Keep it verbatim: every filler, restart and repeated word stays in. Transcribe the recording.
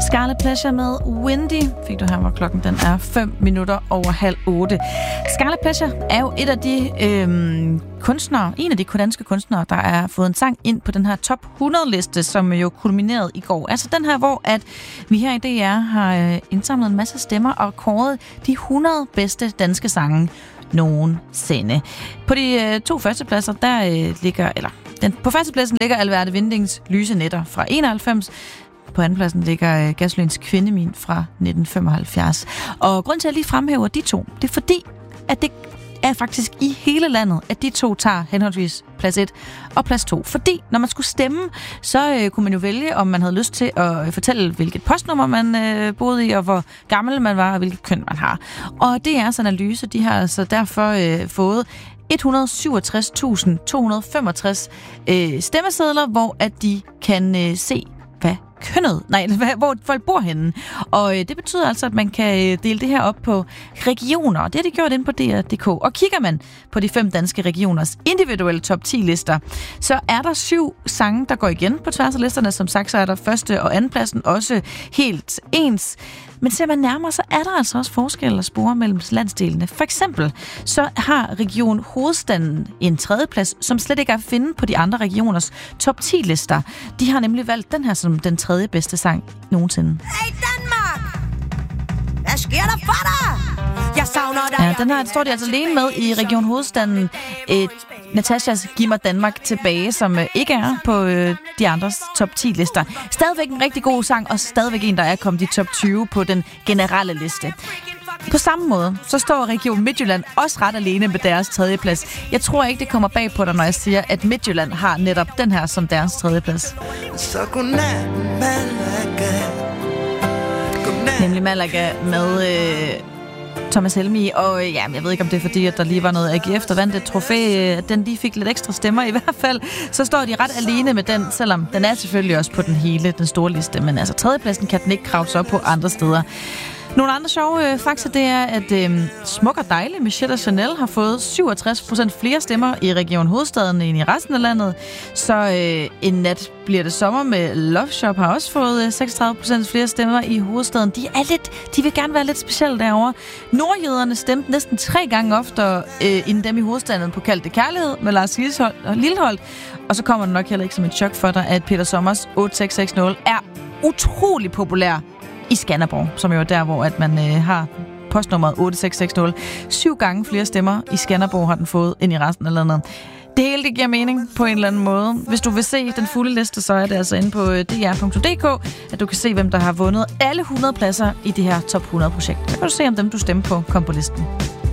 Scarlet Pleasure med Windy fik du her, hvor klokken den er fem minutter over halv otte. Scarlet Pleasure er jo et af de øhm, kunstnere, en af de danske kunstnere, der har fået en sang ind på den her top hundrede-liste, som jo kulminerede i går. Altså den her, hvor at vi her i D R har øh, indsamlet en masse stemmer og kåret de hundrede bedste danske sange nogensinde. På de øh, to førstepladser, der øh, ligger, eller den, på førstepladsen ligger Alverde Vindings Lyse Nætter fra enoghalvfems. På andenpladsen ligger øh, Gasolins Kvindemin fra nitten femoghalvfjerds. Og grunden til, at jeg lige fremhæver de to, det er fordi, at det er faktisk i hele landet, at de to tager henholdsvis plads et og plads to. Fordi når man skulle stemme, så øh, kunne man jo vælge, om man havde lyst til at øh, fortælle, hvilket postnummer man øh, boede i, og hvor gammel man var, og hvilket køn man har. Og det er sådan en analyse, de har altså derfor øh, fået et hundrede og syvogtres tusind to hundrede og femogtres øh, stemmesedler, hvor at de kan øh, se, hvad kønnet, nej, hvor folk bor henne. Og øh, det betyder altså, at man kan øh, dele det her op på regioner. Det har de gjort inde på D R punktum d k. Og kigger man på de fem danske regioners individuelle top ti lister, så er der syv sange, der går igen på tværs af listerne. Som sagt, så er der første og anden pladsen også helt ens. Men ser man nærmere, så er der altså også forskel at spore mellem landsdelene. For eksempel så har Region Hovedstaden en tredjeplads, som slet ikke er at finde på de andre regioners top ti lister. De har nemlig valgt den her som den tredje bedste sang nogensinde. Hey Danmark! Hvad sker der for dig? Jeg savner dig. Ja, den her står de altså alene med i Region Hovedstaden. Et Natashas Giv mig Danmark tilbage, som øh, ikke er på øh, de andres top ti lister. Stadigvæk en rigtig god sang, og stadigvæk en, der er kommet i top tyve på den generelle liste. På samme måde, så står Region Midtjylland også ret alene med deres tredjeplads. Jeg tror ikke, det kommer bag på dig, når jeg siger, at Midtjylland har netop den her som deres tredjeplads. Så godnat, Malaga. Godnat. Nemlig Malaga med øh, Thomas Helmig. Og øh, ja, jeg ved ikke, om det er fordi, at der lige var noget A G F, der vandt et trofæ. At den lige fik lidt ekstra stemmer i hvert fald. Så står de ret alene med den, selvom den er selvfølgelig også på den hele, den store liste. Men altså tredjepladsen kan den ikke krave sig op på andre steder. Nogle andre sjove øh, fakta, det er, at øh, Smuk og Dejlig med Michelle og Chanel har fået syvogtres procent flere stemmer i Region Hovedstaden end i resten af landet. Så øh, En nat bliver det sommer med Love Shop har også fået øh, seksogtredive procent flere stemmer i hovedstaden. De er lidt, de vil gerne være lidt specielle derovre. Nordjyderne stemte næsten tre gange oftere øh, end dem i hovedstaden på Kald det Kærlighed med Lars Lilholt. Og så kommer det nok heller ikke som et chok for dig, at Peter Sommers otte seks seks nul er utrolig populær i Skanderborg, som jo er der, hvor at man øh, har postnummeret otte seks seks nul. Syv gange flere stemmer i Skanderborg har den fået end i resten af landet. Det hele, det giver mening på en eller anden måde. Hvis du vil se den fulde liste, så er det altså inde på d r punktum d k, at du kan se, hvem der har vundet alle hundrede pladser i det her top hundrede projekt. Så kan du se, om dem, du stemmer på, kom på listen.